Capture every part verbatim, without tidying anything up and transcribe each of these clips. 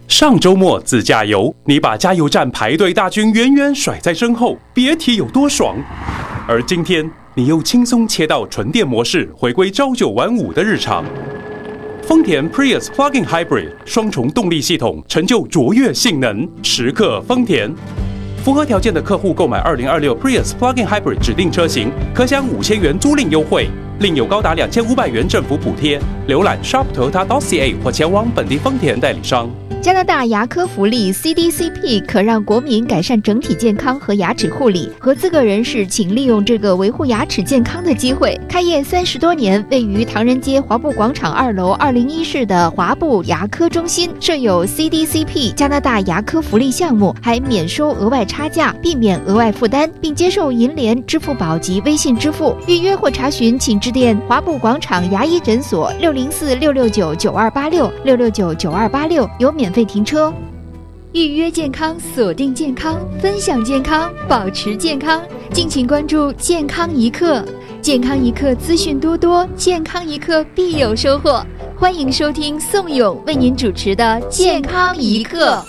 上周末自驾游，你把加油站排队大军远远甩在身后，别提有多爽。而今天，你又轻松切到纯电模式，回归朝九晚五的日常。丰田 Prius Plug-in Hybrid 双重动力系统，成就卓越性能，时刻丰田。符合条件的客户购买二零二六 Prius Plug-in Hybrid 指定车型，可享五千元租赁优惠，另有高达两千五百元政府补贴。浏览 shop toyota dot c a 或前往本地丰田代理商。 加拿大牙科福利 C D C P 可让国民改善整体健康和牙齿护理，合资格人士请利用这个维护牙齿健康的机会。开业三十多年，位于唐人街华埠广场二楼二零一室的华埠牙科中心设有 C D C P 加拿大牙科福利项目，还免收额外差价，避免额外负担，并接受银联、支付宝及微信支付。预约或查询请致电华埠广场牙医诊所六零四六六九九二八六六六九九二八六，有免费停车。预约健康，锁定健康，分享健康，保持健康。敬请关注健康一刻，健康一刻资讯多多，健康一刻必有收获。欢迎收听宋勇为您主持的健康一刻。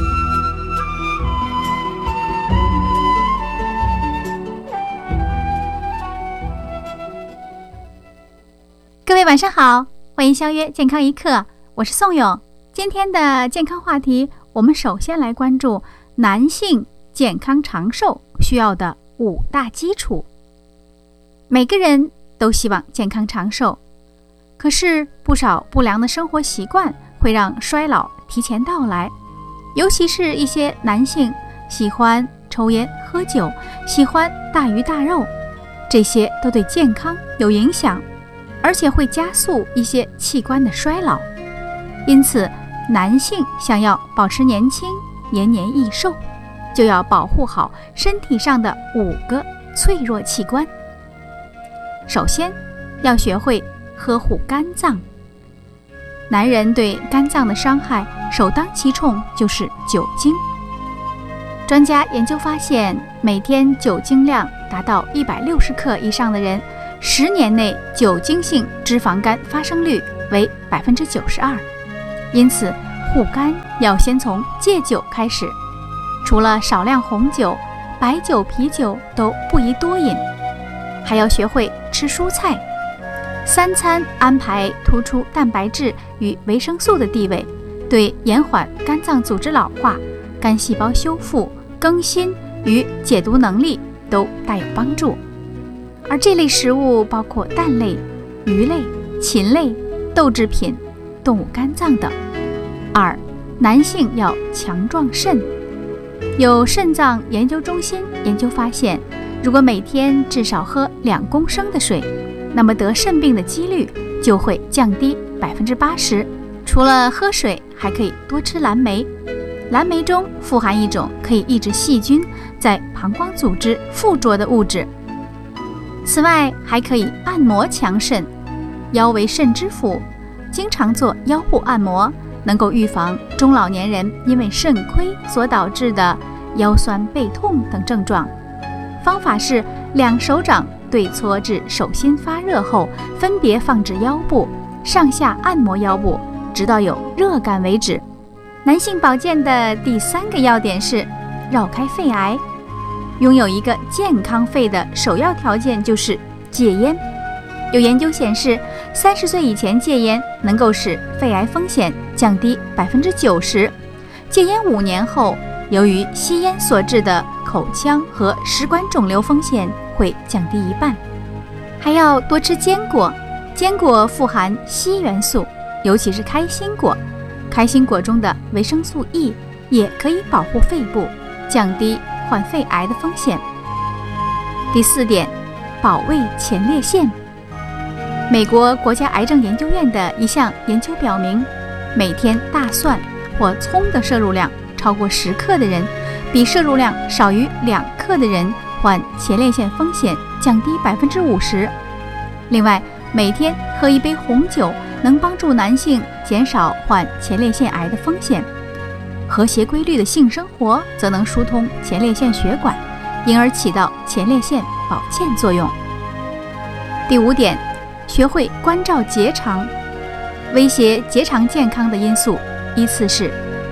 各位晚上好，欢迎相约健康一刻，我是宋勇。今天的健康话题，我们首先来关注男性健康长寿需要的五大基础。每个人都希望健康长寿，可是不少不良的生活习惯会让衰老提前到来，尤其是一些男性喜欢抽烟喝酒，喜欢大鱼大肉，这些都对健康有影响，而且会加速一些器官的衰老。因此男性想要保持年轻、延年益寿，就要保护好身体上的五个脆弱器官。首先，要学会呵护肝脏。男人对肝脏的伤害首当其冲就是酒精。专家研究发现，每天酒精量达到一百六十克以上的人，十年内酒精性脂肪肝发生率为百分之九十二。因此护肝要先从戒酒开始，除了少量红酒，白酒、啤酒都不宜多饮，还要学会吃蔬菜，三餐安排突出蛋白质与维生素的地位，对延缓肝脏组织老化、肝细胞修复、更新与解毒能力都大有帮助。而这类食物包括蛋类、鱼类、禽类、豆制品、动物肝脏等。二，男性要强壮肾。有肾脏研究中心研究发现，如果每天至少喝两公升的水，那么得肾病的几率就会降低百分之八十。除了喝水，还可以多吃蓝莓。蓝莓中富含一种可以抑制细菌在膀胱组织附着的物质。此外，还可以按摩强肾。腰为肾之府，经常做腰部按摩，能够预防中老年人因为肾亏所导致的腰酸背痛等症状。方法是两手掌对搓至手心发热后，分别放置腰部，上下按摩腰部，直到有热感为止。男性保健的第三个要点是绕开肺癌。拥有一个健康肺的首要条件就是戒烟。有研究显示，三十岁以前戒烟能够使肺癌风险降低百分之九十。戒烟五年后，由于吸烟所致的口腔和食管肿瘤风险会降低一半。还要多吃坚果，坚果富含硒元素，尤其是开心果。开心果中的维生素 E 也可以保护肺部，降低患肺癌的风险。第四点，保卫前列腺。美国国家癌症研究院的一项研究表明，每天大蒜或葱的摄入量超过十克的人，比摄入量少于两克的人患前列腺风险降低百分之五十。另外，每天喝一杯红酒能帮助男性减少患前列腺癌的风险。和谐规律的性生活则能疏通前列腺血管，因而起到前列腺保健作用。第五点，学会关照结肠。威胁结肠健康的因素依次是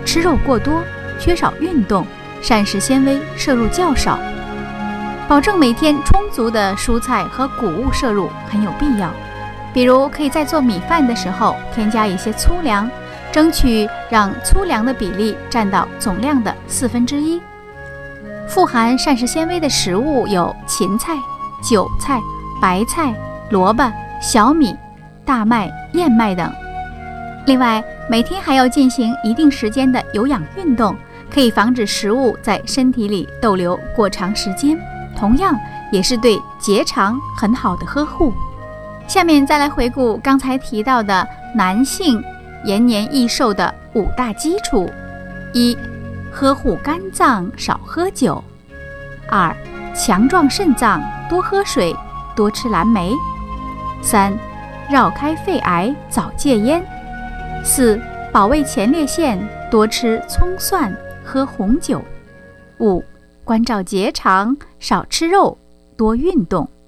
吃肉过多，缺少运动，膳食纤维摄入较少。保证每天充足的蔬菜和谷物摄入很有必要，比如可以在做米饭的时候添加一些粗粮，争取让粗粮的比例占到总量的四分之一。富含膳食纤维的食物有芹菜、韭菜、白菜、萝卜、小米、大麦、燕麦等。另外，每天还要进行一定时间的有氧运动，可以防止食物在身体里逗留过长时间，同样也是对结肠很好的呵护。下面再来回顾刚才提到的男性延年益寿的五大基础：一、呵护肝脏，少喝酒；二、强壮肾脏，多喝水，多吃蓝莓；三、绕开肺癌，早戒烟；四、保卫前列腺，多吃葱蒜，喝红酒；五、关照结肠，少吃肉，多运动。